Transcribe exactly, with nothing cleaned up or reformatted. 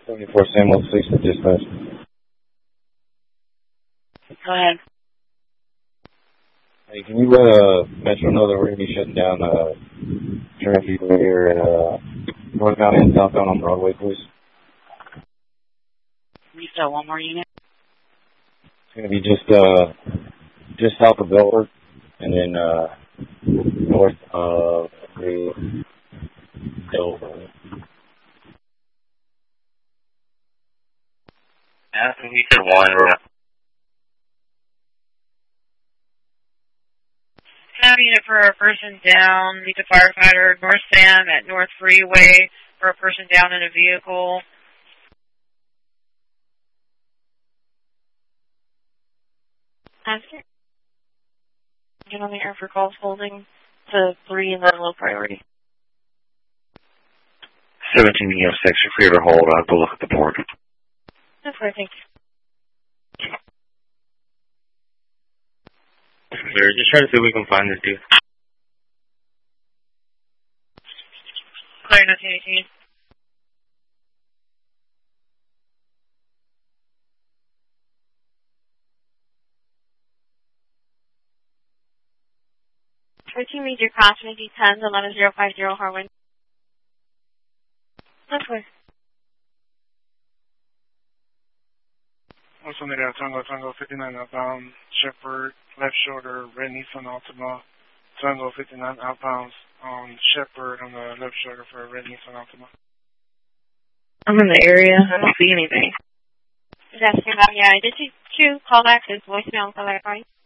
seventy-four Samuel six for dispatch. Go ahead. Hey, can you let uh, Metro know that we're going to be shutting down uh, traffic here at uh, northbound and southbound on Broadway, please? You still one more unit? It's going to be just uh, just south of Belford and then uh, north of the Belford. I think we said one. Have unit for a person down. Meet the firefighter, North Sam at North Freeway for a person down in a vehicle. Answer. Get on the air for calls holding to three and then low priority. seventeen E F six, you're free to hold. I'll go look at the port. That's right, thank you. We're just trying to see if we can find this dude. Clear, nineteen eighteen. thirteen major cross, maybe ten, eleven zero five zero Harwin. That's right. Also made out Tango Tango fifty-nine outbound, Shepherd, left shoulder, red Nissan Altima, Tango fifty-nine outbounds on Shepherd on the left shoulder for a red Nissan Altima. I'm in the area. I don't see anything. Is that asking about, yeah, I did see two callbacks. His voicemail and callback, right?